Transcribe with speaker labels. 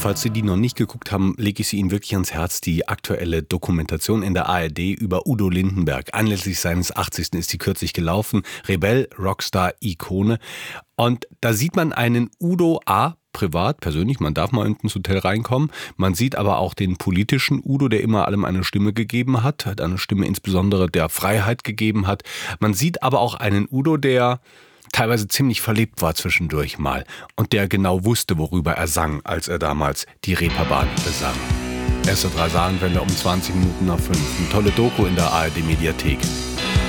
Speaker 1: falls Sie die noch nicht geguckt haben, lege ich sie Ihnen wirklich ans Herz. Die aktuelle Dokumentation in der ARD über Udo Lindenberg. Anlässlich seines 80. ist die kürzlich gelaufen. Rebell, Rockstar, Ikone. Und da sieht man einen Udo privat, persönlich, man darf mal ins Hotel reinkommen. Man sieht aber auch den politischen Udo, der immer allem eine Stimme gegeben hat eine Stimme insbesondere der Freiheit gegeben hat. Man sieht aber auch einen Udo, der teilweise ziemlich verliebt war zwischendurch mal und der genau wusste, worüber er sang, als er damals die Reeperbahn besang. Erste 3 Sagenwelle um 20 Minuten nach 5. Eine tolle Doku in der ARD-Mediathek.